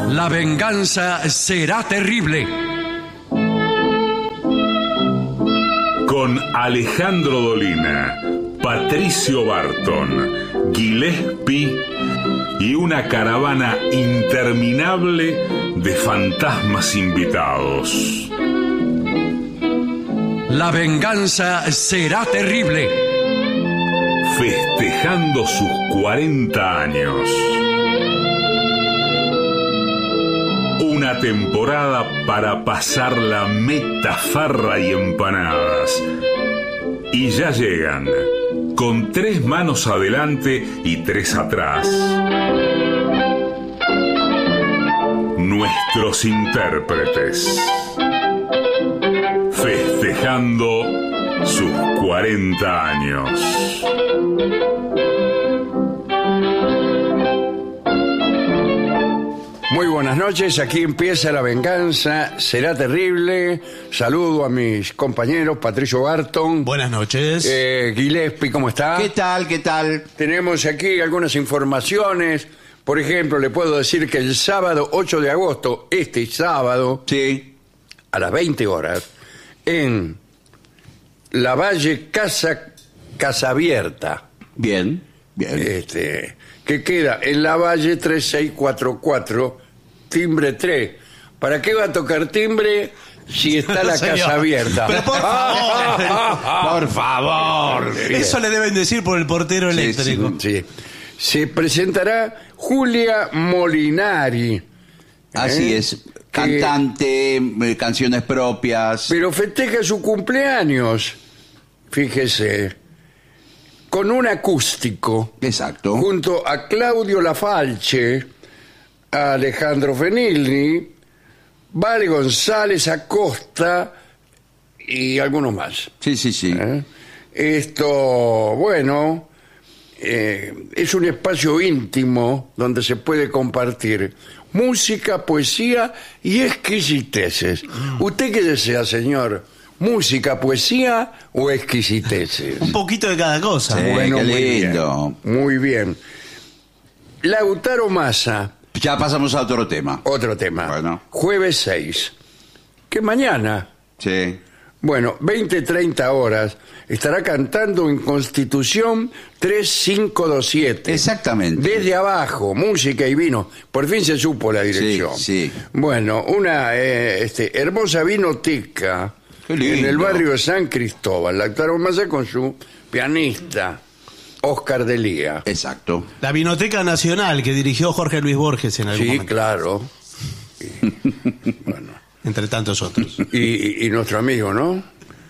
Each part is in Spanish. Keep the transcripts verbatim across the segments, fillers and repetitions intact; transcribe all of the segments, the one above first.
La venganza será terrible. Con Alejandro Dolina, Patricio Barton, Gillespie y una caravana interminable de fantasmas invitados. La venganza será terrible. Festejando sus cuarenta años. Una temporada para pasar la meta, farra y empanadas. Y ya llegan, con tres manos adelante y tres atrás, nuestros intérpretes. Festejando sus cuarenta años. Muy buenas noches, aquí empieza La venganza será terrible. Saludo a mis compañeros, Patricio Barton. Buenas noches. Eh, Gillespie, ¿cómo está? ¿Qué tal? ¿Qué tal? Tenemos aquí algunas informaciones. Por ejemplo, le puedo decir que el sábado ocho de agosto, este sábado, Sí. a las veinte horas, en la Valle Casa Casabierta, Bien, bien. este, que queda en la Valle tres seis cuatro cuatro, timbre tres. ¿Para qué va a tocar timbre si está la Señor, casa abierta? pero por favor. Por favor. Eso le deben decir por el portero Sí, eléctrico. Sí. Se presentará Julia Molinari. Así ¿Eh? es. Cantante, eh, canciones propias. Pero festeja su cumpleaños, fíjese, con un acústico, Exacto. junto a Claudio Lafalce, a Alejandro Fenilli, Vale González Acosta y algunos más. Sí, sí, sí. ¿Eh? Esto, bueno, eh, es un espacio íntimo donde se puede compartir música, poesía y exquisiteces. ¿Usted qué desea, señor? ¿Música, poesía o exquisiteces? Un poquito de cada cosa. Sí. Bueno, qué muy lindo. bien, muy bien. Lautaro Massa, Ya pasamos a otro tema. otro tema. Bueno. Jueves seis. Que mañana, Sí. bueno, veinte treinta horas, estará cantando en Constitución tres cinco dos siete. Exactamente. Desde abajo, música y vino. Por fin se supo la dirección. Sí, sí. Bueno, una eh, este, hermosa vinoteca Qué lindo. en el barrio de San Cristóbal. Lautaro Massa con su pianista, Oscar Delía. Exacto. La Vinoteca Nacional que dirigió Jorge Luis Borges en algún Sí, momento, claro. Y, bueno, entre tantos otros. y, y- y nuestro amigo, ¿no?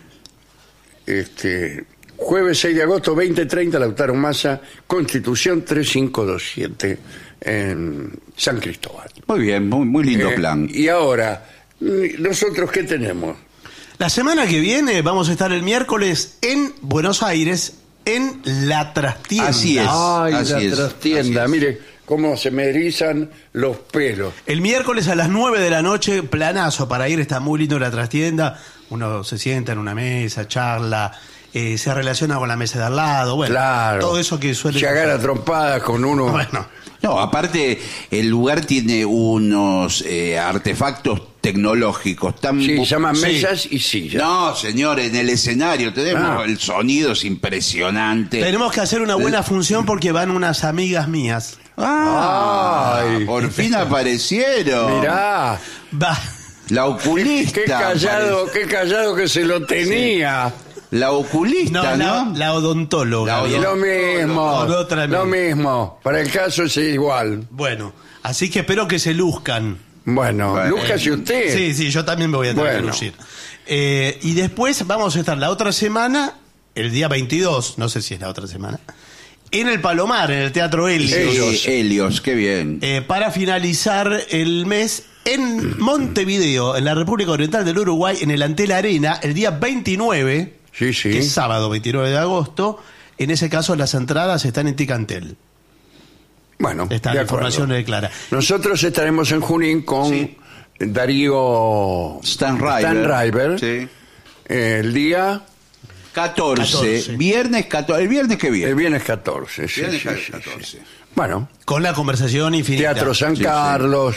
Este, jueves seis de agosto, veinte treinta, Lautaro Massa, Constitución tres cinco dos siete, en San Cristóbal. Muy bien, muy, muy lindo Eh, plan. Y ahora, ¿nosotros qué tenemos? La semana que viene vamos a estar el miércoles en Buenos Aires, en La Trastienda. Así es. Ay, así la es, trastienda, así es. mire cómo se me erizan los pelos. El miércoles a las nueve de la noche, planazo para ir, está muy lindo La Trastienda. Uno se sienta en una mesa, charla, eh, se relaciona con la mesa de al lado, bueno, Claro. todo eso que suele Se agarra trompadas con uno. Bueno, No, aparte, el lugar tiene unos eh, artefactos tecnológicos tan... Sí, se llaman Sí. mesas y sillas. No, señor, en el escenario tenemos Ah. el sonido es impresionante. tenemos que hacer una buena función porque van unas amigas mías. Ah, Ay. por fin aparecieron. Mirá, Va. La oculista. qué callado, qué callado que se lo tenía. La No, oculista, la, ¿no? la odontóloga. La Y bien. lo mismo, Con otra lo amiga. mismo. Para el caso es igual. Bueno, así que espero que se luzcan. Bueno, Bueno. lúzcase usted. Sí, sí, yo también me voy a tener Bueno. que lucir. Eh, y después vamos a estar la otra semana, el día veintidós, no sé si es la otra semana, en el Palomar, en el Teatro Helios, Ellos. Sí, Helios, qué bien. eh, para finalizar el mes en Montevideo, en la República Oriental del Uruguay, en el Antel Arena, el día veintinueve, Sí, sí. que es sábado veintinueve de agosto. En ese caso las entradas están en Ticantel. Bueno, Está de la acuerdo. información de Clara. Nosotros estaremos en Junín con Sí. Darío Stanriver. Stanriver, Sí. eh, el día, catorce, catorce. Viernes catorce. El viernes que el viene. viernes catorce. Sí, Viernes sí, sí, catorce. sí. Bueno, Con la conversación infinita. Teatro San Sí, sí. Carlos,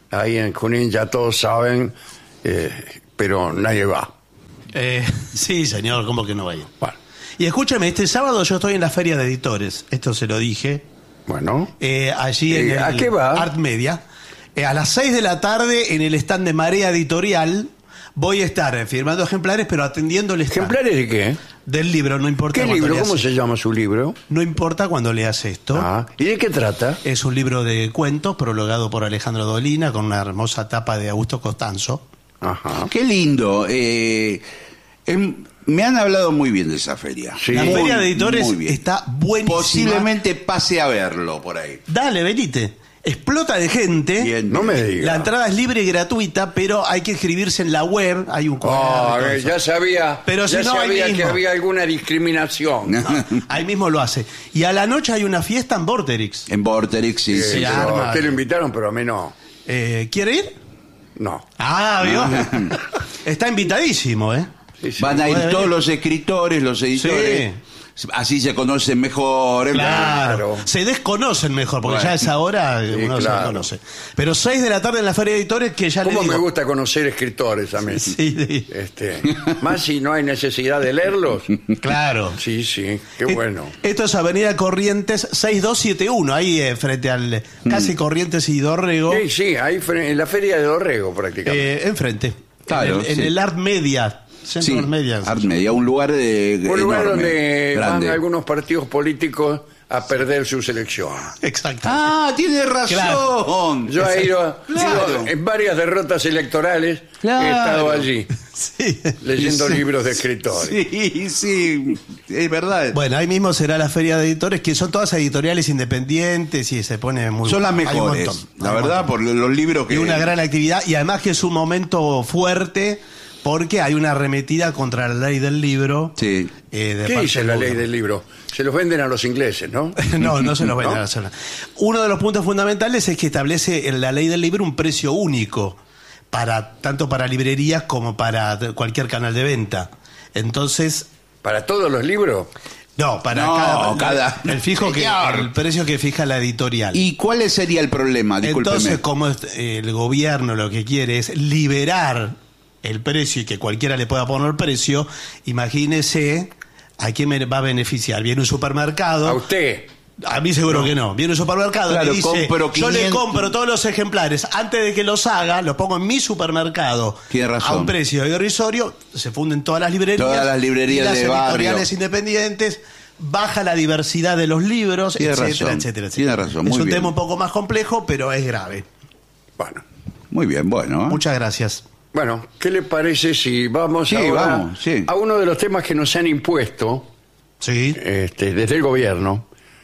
ahí en Junín, ya todos saben, eh, pero nadie va. Eh, sí, señor, ¿cómo que no vaya? Bueno, Y escúchame, este sábado yo estoy en la Feria de Editores, esto se lo dije, bueno. eh, allí en Eh, el ¿a qué va? Art Media. Eh, a las seis de la tarde en el stand de Marea Editorial voy a estar eh, firmando ejemplares, pero atendiendo el stand. ¿Ejemplares de qué? Del libro, no importa ¿Qué cuando libro? leas- ¿Cómo se llama su libro? No importa cuando leas esto. Ah, ¿y de qué trata? Es un libro de cuentos prologado por Alejandro Dolina con una hermosa tapa de Augusto Costanzo. Ajá. Qué lindo. eh, em, me han hablado muy bien de esa feria. Sí. La Muy, Feria de Editores muy bien. está buenísima. Posiblemente pase a verlo por ahí. Dale, venite. Explota de gente. Bien. No me diga. La entrada es libre y gratuita, pero hay que inscribirse en la web. Hay un Oh, correo y todo eh, eso. ya sabía, Pero ya si no, ahí sabía que mismo. había alguna discriminación. Ahí mismo lo hace. Y a la noche hay una fiesta en Vorterix. En Vorterix, sí, Eh, sí. pero arma. a usted lo invitaron, pero a mí no. Eh, ¿Quiere ir? No. Ah, ¿vio? Está invitadísimo, ¿eh? Sí, sí. Van a ir Puede todos venir. los escritores, los editores. Así se conocen mejor. ¿eh? Claro. Claro. Se desconocen mejor, porque Bueno. ya a esa hora Sí, uno se claro. conoce. Pero seis de la tarde en la Feria de Editores, que ya le ¿Cómo digo... me gusta conocer escritores a mí? Sí, sí. Este, más si no hay necesidad de leerlos. Claro. Sí, sí, qué Eh, bueno. Esto es Avenida Corrientes seis dos siete uno, ahí eh, frente al casi Corrientes y Dorrego, Sí, sí, ahí fre- en la feria de Dorrego prácticamente. eh, enfrente. Claro, en, el, en sí. el Art Media, Centro Sí, Art Media. Art Media, un lugar de Un lugar enorme, donde grande. van algunos partidos políticos a perder su selección. Exacto. Ah, tiene razón. Claro. Yo he ido, Claro. ido en varias derrotas electorales, Claro. he estado allí Sí. leyendo Sí. libros de escritores. Sí, sí, es verdad. Bueno, ahí mismo será la Feria de Editores, que son todas editoriales independientes y se pone muy... Son las hay un mejores, montón, la hay un verdad, montón. por los libros que... Y una gran actividad, y además que es un momento fuerte porque hay una arremetida contra la ley del libro. Sí. eh, de ¿Qué parte dice la ley gobierno. del libro? Se los venden a los ingleses, ¿no? No, no se los venden ¿No? a la zona. Uno de los puntos fundamentales es que establece en la ley del libro un precio único, para tanto para librerías como para t- cualquier canal de venta. Entonces, ¿Para todos los libros? no, para No, cada, cada- el fijo que Señor. el precio que fija la editorial. ¿Y cuál sería el problema? Discúlpeme. Entonces, como es- el gobierno lo que quiere es liberar el precio y que cualquiera le pueda poner precio, imagínese a quién me va a beneficiar. Viene un supermercado. A usted. A mí seguro que no. Viene un supermercado Claro, y dice, compro yo le quinientos. compro todos los ejemplares, antes de que los haga, los pongo en mi supermercado Tiene razón. a un precio irrisorio, se funden todas las librerías, Todas las librerías y las de editoriales barrio. independientes, baja la diversidad de los libros, Tiene etcétera, razón, etcétera, etcétera. tiene razón, Es muy un bien. tema un poco más complejo, pero es grave. Bueno. Muy bien, bueno. ¿eh? Muchas gracias. Bueno, ¿qué le parece si vamos Sí, ahora vamos, sí. a uno de los temas que nos han impuesto Sí. este, desde el gobierno?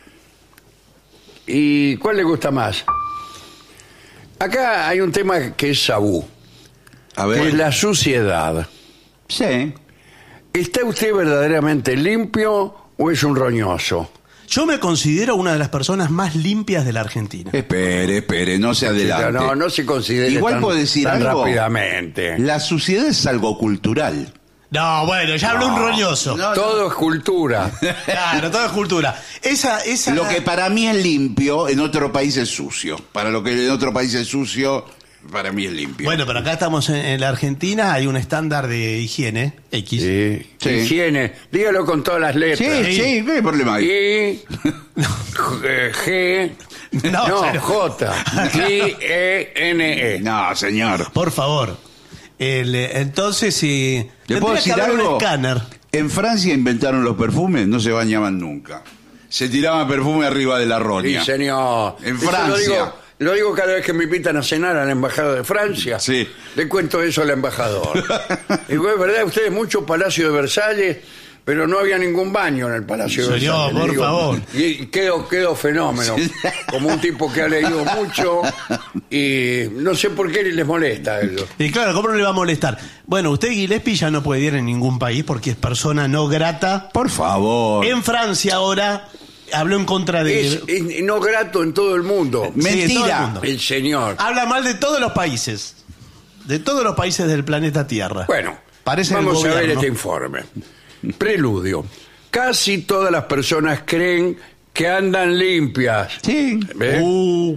¿Y cuál le gusta más? Acá hay un tema que es tabú, A que ver. es la suciedad. Sí. ¿Está usted verdaderamente limpio o es un roñoso? Yo me considero una de las personas más limpias de la Argentina. Espere, espere, no se adelante. No, no se considere Igual tan, puedo decir tan algo. rápidamente. La suciedad es algo cultural. No, bueno, ya habló un roñoso. No, Todo es cultura. Claro, todo es cultura. Esa, esa... Lo que para mí es limpio, en otro país es sucio. Para lo que en otro país es sucio, para mí es limpio. Bueno, pero acá estamos en, en la Argentina, hay un estándar de higiene, X. Sí. Sí. Higiene. Dígalo con todas las sí, letras. sí, ¿qué problema hay? I, G, G, No, no, pero- J, I, E, N, E. No, señor. Por favor. El, eh, entonces, si... ¿Le puedo tendría que decir haber algo? un escáner. En Francia inventaron los perfumes, no se bañaban nunca. Se tiraban perfume arriba de la Sí, roña. señor. En Eso Francia. Lo digo, lo digo cada vez que me invitan a cenar a la embajada de Francia. Sí. Le cuento eso al embajador. Digo, es verdad, ustedes mucho Palacio de Versalles, pero no había ningún baño en el Palacio de Señor, Versalles. Le por favor. Y quedo, quedo fenómeno. Como un tipo que ha leído mucho y no sé por qué les molesta eso. Y claro, ¿cómo no le va a molestar? Bueno, usted, Gillespie, ya no puede ir en ningún país porque es persona no grata. Por favor. En Francia ahora habló en contra de... Es, es no grato en todo el mundo. Sí, en todo el Mentira. mundo. El señor. Habla mal de todos los países. De todos los países del planeta Tierra. Bueno, Parece el vamos a ver gobierno. este informe. Preludio. Casi todas las personas creen que andan limpias. Sí. ¿Ve? Uh,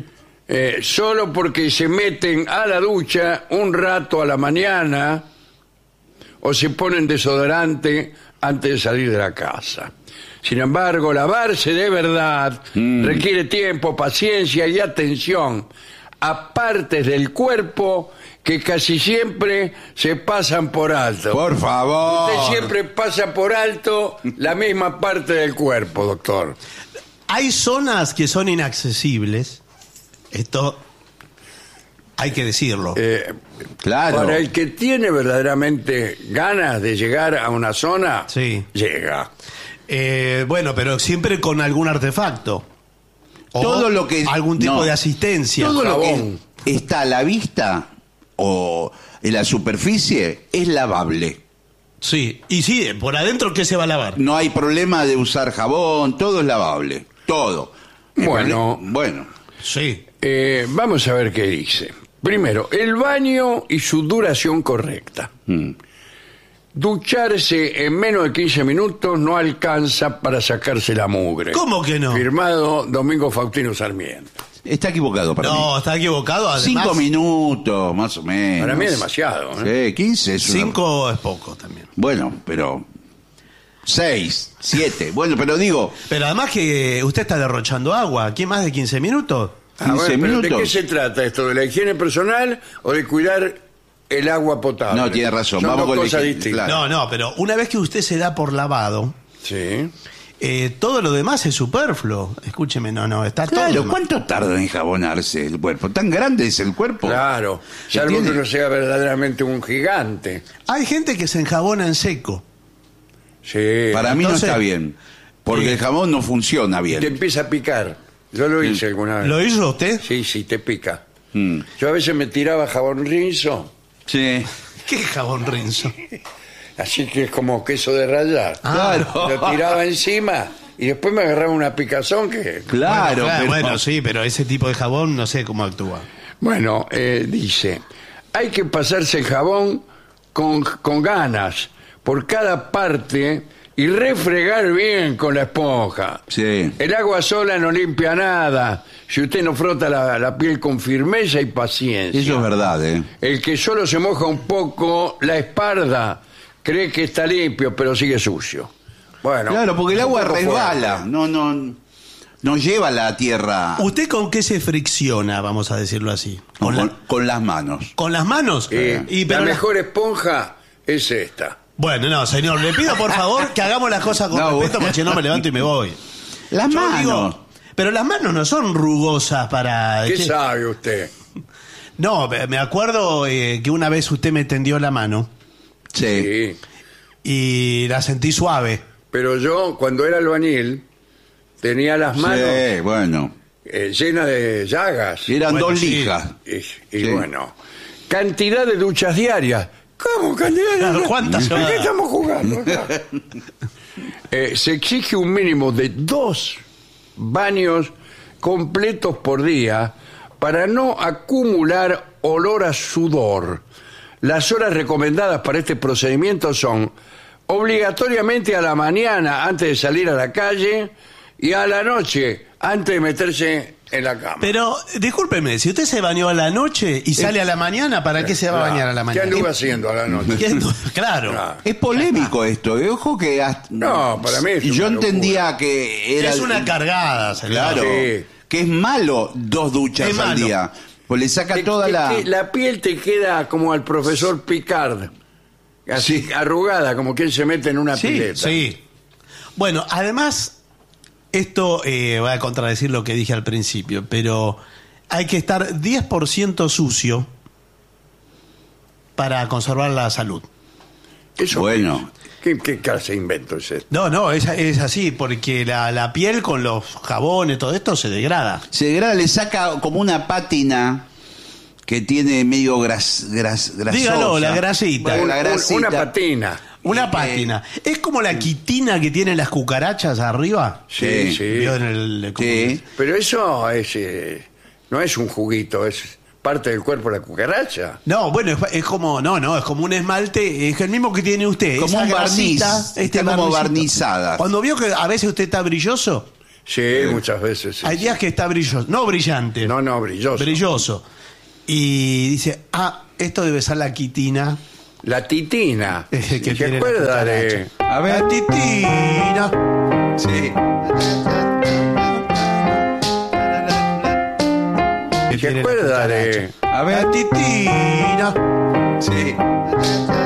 eh, solo porque se meten a la ducha un rato a la mañana o se ponen desodorante antes de salir de la casa. Sin embargo, lavarse de verdad mm. requiere tiempo, paciencia y atención a partes del cuerpo que casi siempre se pasan por alto. Por favor. Usted siempre pasa por alto la misma parte del cuerpo, doctor. Hay zonas que son inaccesibles. Esto hay que decirlo. Eh, Claro. Para el que tiene verdaderamente ganas de llegar a una zona, Sí. llega. Eh, bueno, pero siempre con algún artefacto. O Todo lo que algún tipo no. de asistencia. Todo lo Jabón. que está a la vista o en la superficie es lavable. Sí, y sí, por adentro, ¿qué se va a lavar? No hay problema de usar jabón, todo es lavable, todo. El Bueno. problema- bueno, Sí. Eh, vamos a ver qué dice. Primero, el baño y su duración correcta. mm, Ducharse en menos de quince minutos no alcanza para sacarse la mugre. ¿Cómo que no? Firmado Domingo Faustino Sarmiento. está equivocado para mí. No, está equivocado. Además, Cinco minutos, más o menos. Para mí es demasiado. ¿eh? Sí, quince es una- Cinco es poco también. Bueno, pero seis, siete. Bueno, pero digo, Pero además que usted está derrochando agua. ¿Qué más de quince minutos? Ah, quince bueno, pero ¿de minutos. qué se trata esto? ¿De la higiene personal o de cuidar el agua potable? No, tiene razón. Son Vamos dos con la cosas higiene, distintas. claro. No, no, pero una vez que usted se da por lavado, Sí. eh, todo lo demás es superfluo. Escúcheme, no, no, está claro, todo. ¿cuánto tarda en enjabonarse el cuerpo? ¿Tan grande es el cuerpo? Claro, Se salvo tiene- que no sea verdaderamente un gigante. Hay gente que se enjabona en seco. Sí. Para mí Entonces- no está bien, porque Sí. el jabón no funciona te bien. empieza a picar. Yo lo hice alguna vez. ¿Lo hizo usted? Sí, sí, te pica. Mm. Yo a veces me tiraba jabón rinzo, Sí. ¿Qué jabón rinzo? así que es como queso de rallar. Ah, Claro. Lo tiraba encima y después me agarraba una picazón que... Claro, bueno, pero- bueno, sí, pero ese tipo de jabón no sé cómo actúa. Bueno, eh, dice, hay que pasarse el jabón con, con ganas por cada parte y refregar bien con la esponja. Sí. El agua sola no limpia nada si usted no frota la, la piel con firmeza y paciencia. Eso es verdad, ¿eh? El que solo se moja un poco la espalda cree que está limpio, pero sigue sucio. Bueno, Claro, porque el un agua poco resbala, fuerte. no, no, no lleva la tierra ¿Usted con qué se fricciona, vamos a decirlo así? con, ¿Con, la- con las manos. con las manos? Eh, Y, la pero la- mejor esponja es esta. Bueno, no, señor, le pido por favor que hagamos las cosas con No, respeto, bueno. porque si no me levanto y me voy. Las Yo manos. digo, pero las manos no son rugosas para... ¿Qué ¿qué? sabe usted? No, me me acuerdo eh, que una vez usted me tendió la mano Sí. Sí. y la sentí suave. Pero yo, cuando era albañil, tenía las manos Sí, bueno. eh, llenas de llagas. Eran Bueno, dos sí. lijas. Y, y Sí. bueno, cantidad de duchas diarias. ¿Cómo cantidad de Claro, duchas? ¿cuántas ¿De son? qué estamos jugando? Eh, se exige un mínimo de dos baños completos por día para no acumular olor a sudor. Las horas recomendadas para este procedimiento son obligatoriamente a la mañana antes de salir a la calle y a la noche antes de meterse en la cama. Pero, discúlpeme, si usted se bañó a la noche y sale a la mañana, ¿para qué se va a bañar a la ¿Qué mañana? anduvo haciendo a la noche? ¿Qué? Claro. Claro. Es polémico esto, ¿eh? Ojo que... hasta- No, para mí es Y yo una locura. entendía que era... Es una cargada, señor. Claro, Sí. que es malo dos duchas Es al malo. día. Pues le saca Te- toda te- la... te- la piel te queda como al profesor Picard, así Sí. arrugada, como quien se mete en una Sí, pileta. Sí. Bueno, además, esto eh, va a contradecir lo que dije al principio, pero hay que estar diez por ciento sucio para conservar la salud. Eso, Bueno. ¿Qué, qué clase de invento es este? No, no, es, es así, porque la, la piel con los jabones, todo esto se degrada. Se degrada, le saca como una pátina que tiene medio gras, gras, grasosa. Dígalo, la grasita. Bueno, Un- la un- grasita. una patina. Una Eh, pátina. Es como la quitina que tienen las cucarachas arriba. Sí, Sí. sí. ¿Vio en el- Sí. Pero eso es, eh, no es un juguito, es parte del cuerpo de la cucaracha. No, bueno, es, es como, no, no, es como un esmalte, es el mismo que tiene usted. Como esa un barniz, grasita, está como barnicito. barnizada. Cuando vio que a veces usted está brilloso, Sí, muchas veces. Sí, Hay sí. días que está brilloso, no brillante, No, no, brilloso. brilloso. Y dice, ah, esto debe ser la quitina. La titina. Que ¿Se tiene la acuerda de...? A ver. La titina. Sí. Que ¿Se tiene la acuerda cucaracha. de...? A ver. La titina. Sí.